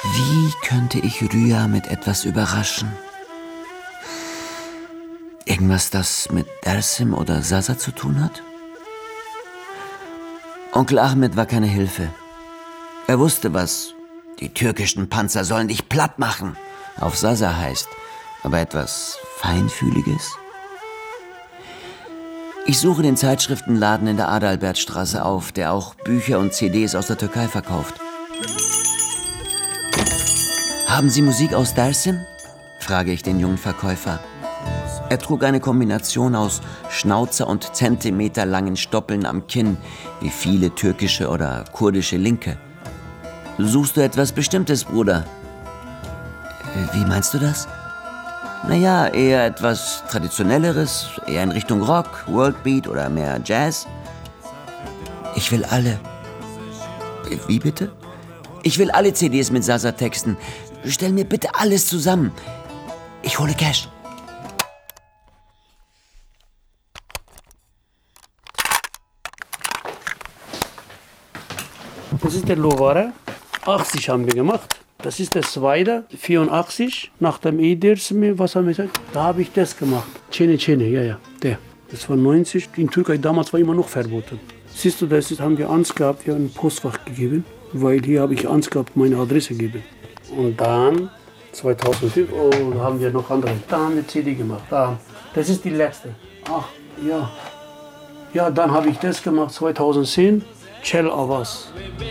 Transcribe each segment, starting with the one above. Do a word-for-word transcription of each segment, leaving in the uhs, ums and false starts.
Wie könnte ich Rüya mit etwas überraschen? Irgendwas, das mit Dersim oder Sasa zu tun hat? Onkel Ahmed war keine Hilfe. Er wusste, was die türkischen Panzer sollen dich platt machen auf Sasa heißt, aber etwas Feinfühliges? Ich suche den Zeitschriftenladen in der Adalbertstraße auf, der auch Bücher und C Ds aus der Türkei verkauft. Haben Sie Musik aus Dersim? Frage ich den jungen Verkäufer. Er trug eine Kombination aus Schnauzer und zentimeterlangen Stoppeln am Kinn, wie viele türkische oder kurdische Linke. Suchst du etwas Bestimmtes, Bruder? Wie meinst du das? Naja, eher etwas Traditionelleres, eher in Richtung Rock, Worldbeat oder mehr Jazz. Ich will alle. Wie bitte? Ich will alle C Ds mit Sasa-Texten. Stell mir bitte alles zusammen. Ich hole Cash. Das ist der Lovara. achtzig haben wir gemacht. Das ist der zweite, vierundachtzig. Nach dem Edersmi, was haben wir gesagt? Da habe ich das gemacht. Çene Çene, ja, ja, der. Das war neunzig. In Türkei damals war immer noch verboten. Siehst du, das ist, haben wir Angst gehabt, wir haben ein Postfach gegeben, weil hier habe ich Angst gehabt, meine Adresse gegeben. Und dann, zweitausendfünf, oh, da haben wir noch andere. Da haben wir C D gemacht. Da. Das ist die letzte. Ach, ja. Ja, dann habe ich das gemacht, zweitausendzehn. Cel Avaz.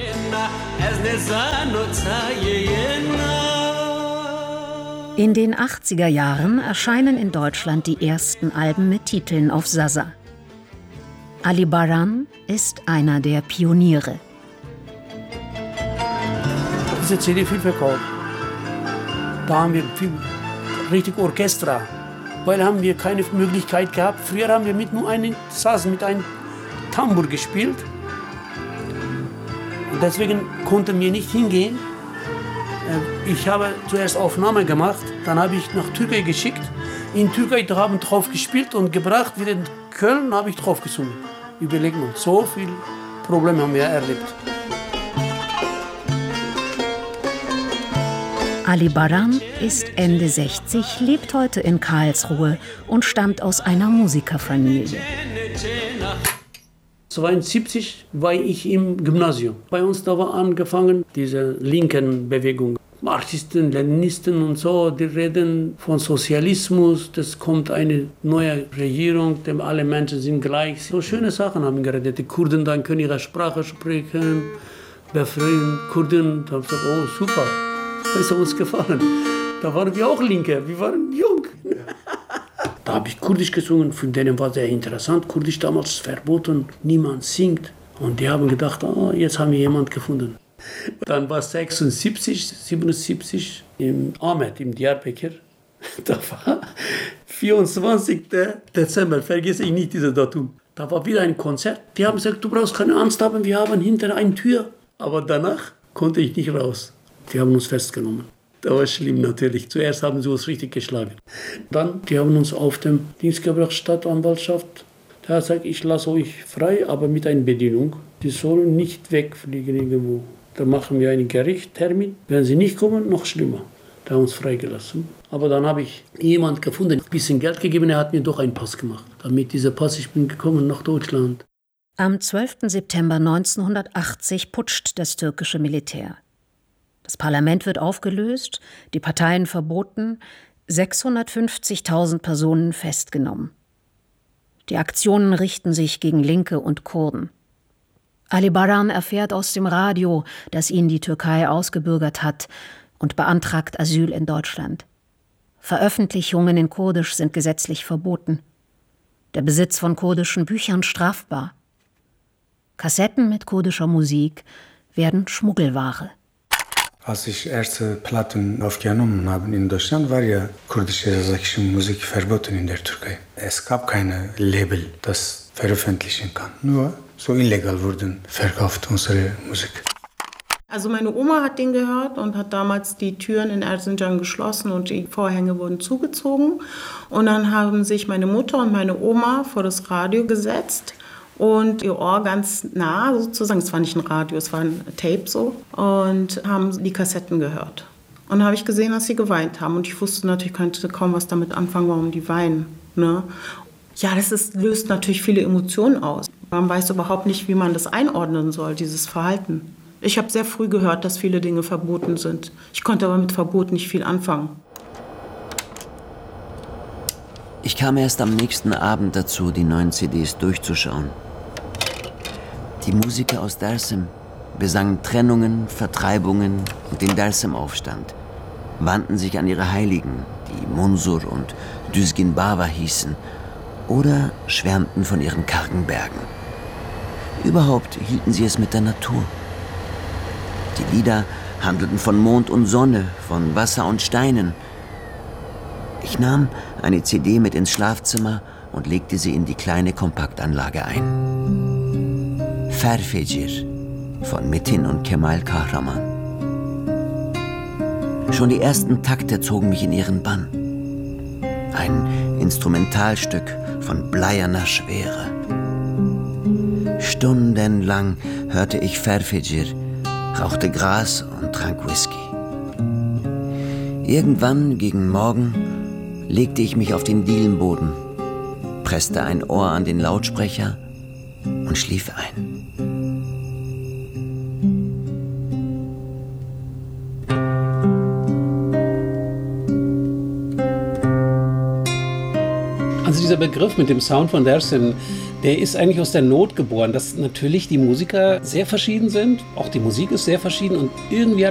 In den achtziger Jahren erscheinen in Deutschland die ersten Alben mit Titeln auf Sasa. Ali Baran ist einer der Pioniere. Diese C D viel verkauft. Da haben wir viel, richtig Orchester, weil haben wir keine Möglichkeit gehabt. Früher haben wir mit nur einem Saz, mit einem Tambur gespielt. Und deswegen konnten wir nicht hingehen. Ich habe zuerst Aufnahme gemacht, dann habe ich nach Türkei geschickt. In Türkei haben drauf gespielt und gebracht. Wieder in Köln habe ich drauf gesungen. Überlegen wir, so viele Probleme haben wir erlebt. Ali Baran ist Ende sechzig, lebt heute in Karlsruhe und stammt aus einer Musikerfamilie. zweiundsiebzig war ich im Gymnasium. Bei uns da war angefangen diese linken Bewegung. Marxisten, Leninisten und so, die reden von Sozialismus, das kommt eine neue Regierung, dem alle Menschen sind gleich. So schöne Sachen haben geredet. Die Kurden dann können ihre Sprache sprechen, befreien Kurden. Da haben gesagt, oh super, das ist uns gefallen. Da waren wir auch Linke, wir waren jung. Da habe ich Kurdisch gesungen, für denen war sehr interessant. Kurdisch damals verboten, niemand singt. Und die haben gedacht, oh, jetzt haben wir jemanden gefunden. Dann war es sechsundsiebzig, siebenundsiebzig im Ahmed, im Diyarbakır. Da war vierundzwanzigster Dezember, vergesse ich nicht dieses Datum. Da war wieder ein Konzert. Die haben gesagt, du brauchst keine Angst haben, wir haben hinter eine Tür. Aber danach konnte ich nicht raus. Die haben uns festgenommen. Das war schlimm natürlich. Zuerst haben sie uns richtig geschlagen. Dann, die haben uns auf dem Dienst gebracht, Stadtanwaltschaft. Da hat gesagt, ich lasse euch frei, aber mit einer Bedingung. Die sollen nicht wegfliegen irgendwo. Da machen wir einen Gerichtstermin. Wenn sie nicht kommen, noch schlimmer. Da haben uns freigelassen. Aber dann habe ich jemanden gefunden, ein bisschen Geld gegeben, er hat mir doch einen Pass gemacht. Damit dieser Pass, ich bin gekommen nach Deutschland. Am zwölften September neunzehnhundertachtzig putscht das türkische Militär. Das Parlament wird aufgelöst, die Parteien verboten, sechshundertfünfzigtausend Personen festgenommen. Die Aktionen richten sich gegen Linke und Kurden. Ali Baran erfährt aus dem Radio, dass ihn die Türkei ausgebürgert hat und beantragt Asyl in Deutschland. Veröffentlichungen in Kurdisch sind gesetzlich verboten. Der Besitz von kurdischen Büchern strafbar. Kassetten mit kurdischer Musik werden Schmuggelware. Als ich erste Platten aufgenommen habe in Deutschland, war ja kurdische Musik verboten in der Türkei. Es gab keine Label, das veröffentlichen kann. Nur so illegal wurden verkauft unsere Musik. Also meine Oma hat den gehört und hat damals die Türen in Erzincan geschlossen und die Vorhänge wurden zugezogen. Und dann haben sich meine Mutter und meine Oma vor das Radio gesetzt und ihr Ohr ganz nah sozusagen, es war nicht ein Radio, es war ein Tape so, und haben die Kassetten gehört. Und dann habe ich gesehen, dass sie geweint haben und ich wusste natürlich, könnte kaum was damit anfangen, warum die weinen. Ne? Ja, das ist, löst natürlich viele Emotionen aus. Man weiß überhaupt nicht, wie man das einordnen soll, dieses Verhalten. Ich habe sehr früh gehört, dass viele Dinge verboten sind. Ich konnte aber mit Verbot nicht viel anfangen. Ich kam erst am nächsten Abend dazu, die neuen C Ds durchzuschauen. Die Musiker aus Dersim besangen Trennungen, Vertreibungen und den Dersim-Aufstand, wandten sich an ihre Heiligen, die Munsur und Düzgin Baba hießen, oder schwärmten von ihren kargen Bergen. Überhaupt hielten sie es mit der Natur. Die Lieder handelten von Mond und Sonne, von Wasser und Steinen. Ich nahm eine C D mit ins Schlafzimmer und legte sie in die kleine Kompaktanlage ein. Ferfecir von Metin und Kemal Kahraman. Schon die ersten Takte zogen mich in ihren Bann. Ein Instrumentalstück von bleierner Schwere. Stundenlang hörte ich Ferfecir, rauchte Gras und trank Whisky. Irgendwann gegen Morgen legte ich mich auf den Dielenboden, presste ein Ohr an den Lautsprecher und schlief ein. Also dieser Begriff mit dem Sound von Dersim, der ist eigentlich aus der Not geboren, dass natürlich die Musiker sehr verschieden sind, auch die Musik ist sehr verschieden und irgendwie hat